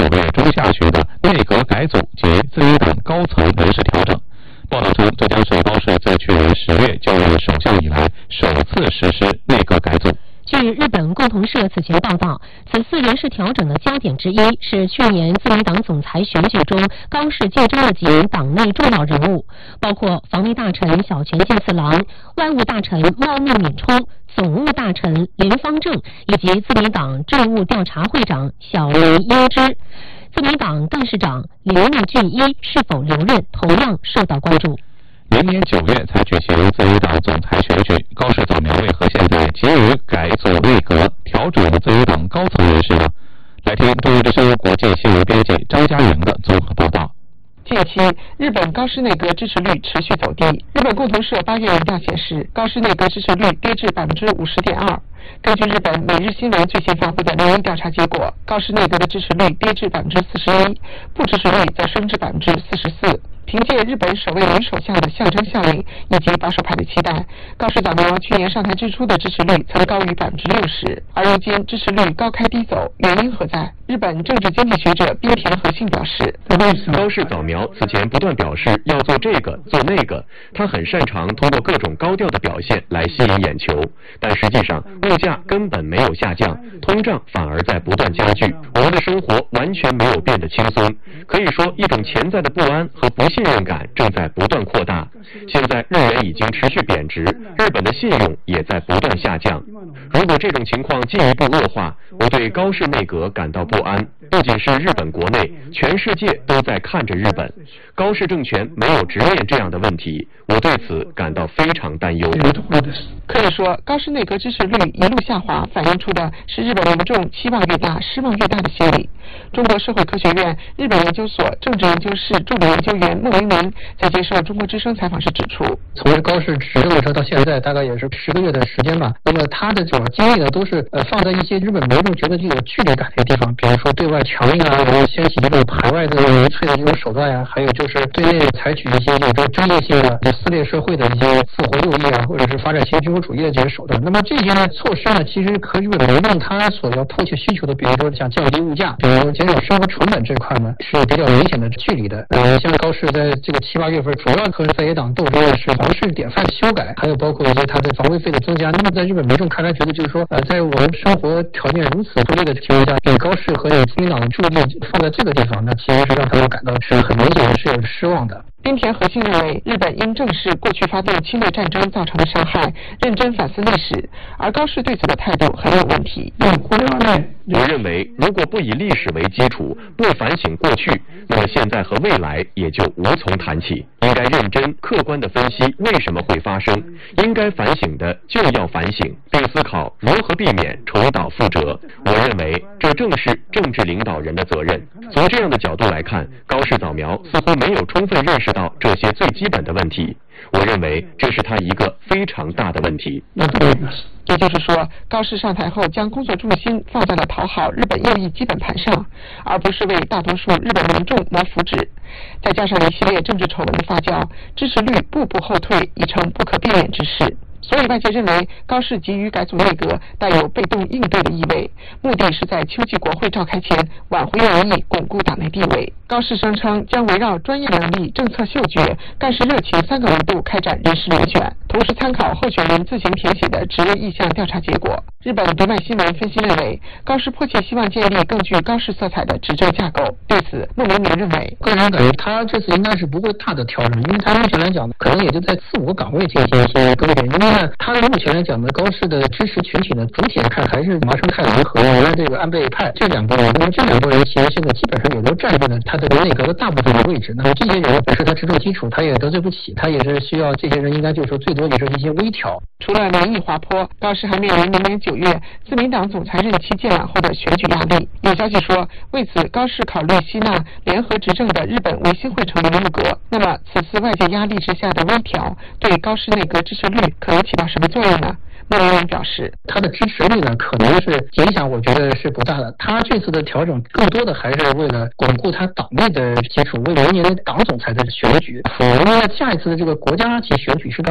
9月中下旬的内阁改组及自由党高层人事调整。报道称，这将是高市自去年10月就任首相以来首次实施内阁改组。 据日本共同社此前报道，此次人事调整的焦点之一是去年自民党总裁选举中高市竞争的几名党内重要人物，包括防卫大臣小泉进次郎、外务大臣茂木敏充、总务大臣林芳正以及自民党政务调查会长小林英之。自民党干事长铃木俊一是否留任同样受到关注。 明年9月才举行自由党总裁选举，高市早苗为何现在急于改组内阁、调整自由党高层人士呢？来听中国之声国际新闻编辑张嘉莹的综合报道。 近期，日本高市内阁支持率持续走低。日本共同社8月民调显示，高市内阁支持率跌至50.2%。根据日本每日新闻最新发布的民意调查结果，高市内阁的支持率跌至41%，不支持率则升至44%。凭借日本首位女首相的象征效应以及保守派的期待，高市早苗去年上台之初的支持率曾高于60%，而如今支持率高开低走，原因何在？日本政治经济学者滨田和信表示， 高市早苗此前不断表示要做这个做那个，他很擅长通过各种高调的表现来吸引眼球，但实际上物价根本没有下降，通胀反而在不断加剧，我们的生活完全没有变得轻松，可以说一种潜在的不安和不信任感正在不断扩大。现在日元已经持续贬值，日本的信用也在不断下降。如果这种情况进一步恶化，我对高市内阁感到不安。不仅是日本国内，全世界都在看着日本。高市政权没有直面这样的问题，我对此感到非常担忧。 可以说，高市内阁支持率一路下滑，反映出的是日本民众期望越大、失望越大的心理。中国社会科学院日本研究所政治研究室助理研究员穆明明在接受中国之声采访时指出， 从高市执政的时候到现在，大概也是10个月的时间吧。那么他的这种精力呢，都是放在一些日本民众觉得具有距离感的地方，比如说对外强硬啊，然后掀起这种排外的民粹的这种手段呀，还有就是对内采取一些有着针对性的撕裂社会的一些复活右翼啊，或者是发展新军国主义的这些手段。那么这些呢措施呢，其实和日本民众他所要迫切需求的，比如说像降低物价，比如减少生活成本这块呢，是比较明显的距离的。像高市在这个7、8月份主要和在野党斗争的是房市典范修改，还有包括一些他的房屋费的增加。那么在日本民众看来，觉得就是说，在我们生活条件如此恶劣的情况下，给高市和自民党的注意力放在这个地方，那其实是让他们感到是很明显的是有失望的。 滨田和信认为，日本应正视过去发动侵略战争造成的伤害，认真反思历史，而高市对此的态度很有问题。 我认为，如果不以历史为基础，不反省过去，那么现在和未来也就无从谈起。应该认真客观地分析为什么会发生，应该反省的就要反省，并思考如何避免重蹈覆辙。我认为这正是政治领导人的责任。从这样的角度来看，高市早苗似乎没有充分认识到这些最基本的问题。我认为这是他一个非常大的问题。 也就是说，高市上台后将工作重心放在了讨好日本右翼基本盘上，而不是为大多数日本民众谋福祉。再加上一系列政治丑闻的发酵，支持率步步后退已成不可避免之事。所以外界认为高市急于改组内阁带有被动应对的意味，目的是在秋季国会召开前挽回民意，巩固党内地位。高市声称将围绕专业能力、政策嗅觉、干事热情3个维度开展人事遴选，同时参考候选人自行填写的职位意向调查结果。日本读卖新闻分析认为，高市迫切希望建立更具高市色彩的执政架构。对此，穆明明认为， 个人感觉他这次应该是不会大的调整，因为他目前来讲可能也就在4、5个岗位进行一些更改。因为呢，他目前来讲呢，高市的支持群体呢，总体来看还是麻生太郎和原来这个安倍派这2个人。那么这2个人其实现在基本上也都占据了他的内阁的大部分的位置。那么这些人本身他执政基础他也得罪不起，他也是需要这些人应该就是说最多也是一些微调。 除了民意滑坡，高市还面临明年9月自民党总裁任期届满后的选举压力。有消息说，为此高市考虑吸纳联合执政的日本维新会成员入阁。那么此次外界压力之下的微调，对高市内阁支持率可能起到什么作用呢？穆明明表示， 他的支持率呢，可能是影响，我觉得是不大的。他这次的调整更多的还是为了巩固他党内的基础，为明年的党总裁的选举。因为下一次的这个国家级选举是在28年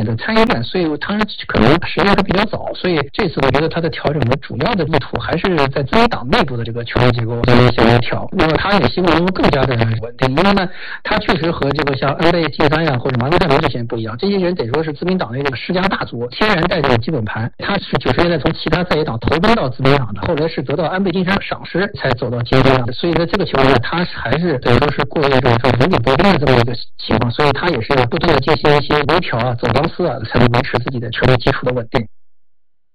的参议院，所以他可能时间还比较早，所以这次我觉得他的调整的主要的意图还是在自民党内部的这个权力结构做一些微调。那么他也希望能够更加的稳定，因为呢，他确实和这个像安倍晋三呀或者马英九这些人不一样，这些人得说是自民党的这个世家大族，天然带这个基本盘。他是90年代从其他在野党投奔到自民党的，后来是得到安倍晋三赏识才走到自民党的，所以在这个情况下，他还是等于说是过了一种如履薄冰的这么一个情况，所以他也是不断的进行一些微调啊、走钢丝啊，才能维持自己的权力基础的稳定。